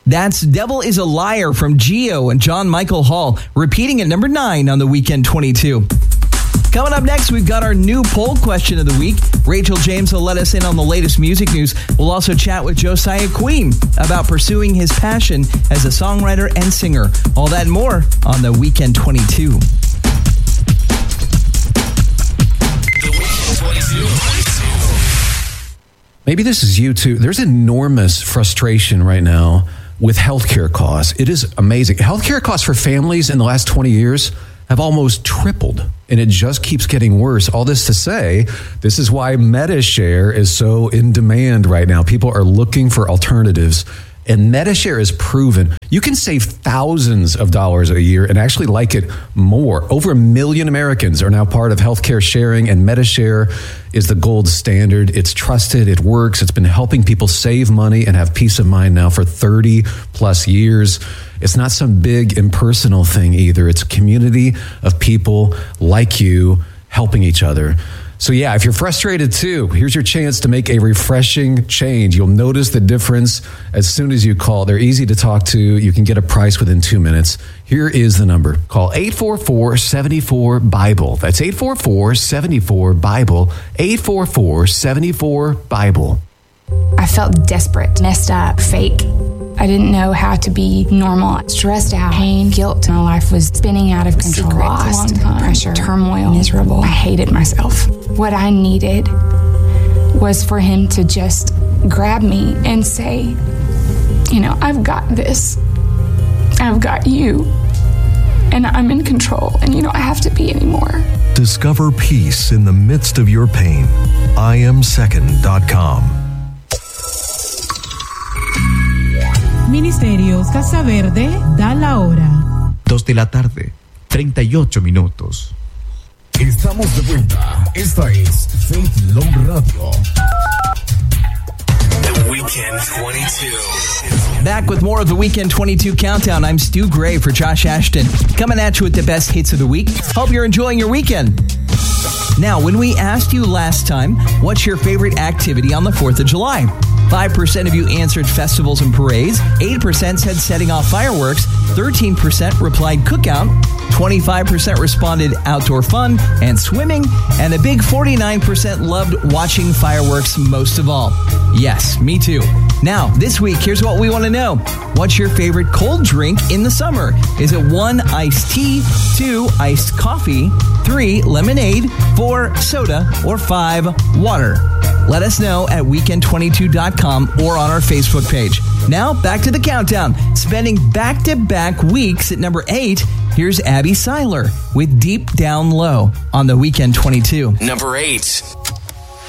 That's Devil is a Liar from Geo and John Michael Hall, repeating at number 9 on the Weekend 22. Coming up next, we've got our new poll question of the week. Rachel James will let us in on the latest music news. We'll also chat with Josiah Queen about pursuing his passion as a songwriter and singer. All that and more on the Weekend 22. The Weekend 22. Maybe this is you too. There's enormous frustration right now with healthcare costs. It is amazing. Healthcare costs for families in the last 20 years have almost tripled, and it just keeps getting worse. All this to say, this is why MediShare is so in demand right now. People are looking for alternatives, and MediShare is proven you can save thousands of dollars a year and actually like it more. Over 1 million Americans are now part of healthcare sharing, and MediShare is the gold standard. It's trusted, it works, it's been helping people save money and have peace of mind now for 30 plus years. It's not some big impersonal thing either. It's a community of people like you helping each other. So yeah, if you're frustrated too, here's your chance to make a refreshing change. You'll notice the difference as soon as you call. They're easy to talk to. You can get a price within 2 minutes. Here is the number. Call 844-74-BIBLE. That's 844-74-BIBLE. 844-74-BIBLE. I felt desperate, messed up, fake. I didn't know how to be normal. Stressed out, pain, guilt. My life was spinning out of control. Lost, pressure, turmoil, miserable. I hated myself. What I needed was for him to just grab me and say, you know, I've got this. I've got you. And I'm in control. And you don't have to be anymore. Discover peace in the midst of your pain. IamSecond.com. Ministerios Casa Verde da la hora. 2 de la tarde, 38 minutos. Estamos de vuelta. Esta es Faith Love Radio. The Weekend 22. Back with more of the Weekend 22 Countdown. I'm Stu Gray for Josh Ashton, coming at you with the best hits of the week. Hope you're enjoying your weekend. Now, when we asked you last time, what's your favorite activity on the 4th of July? 5% of you answered festivals and parades, 8% said setting off fireworks, 13% replied cookout, 25% responded outdoor fun and swimming, and a big 49% loved watching fireworks most of all. Yes, me too. Now, this week, here's what we want to know. What's your favorite cold drink in the summer? Is it 1, iced tea, 2, iced coffee, 3, lemonade, 4, soda, or 5, water? Let us know at weekend22.com or on our Facebook page. Now, back to the countdown. Spending back-to-back weeks at number 8, here's Abby Seiler with Deep Down Low on the Weekend 22. Number 8.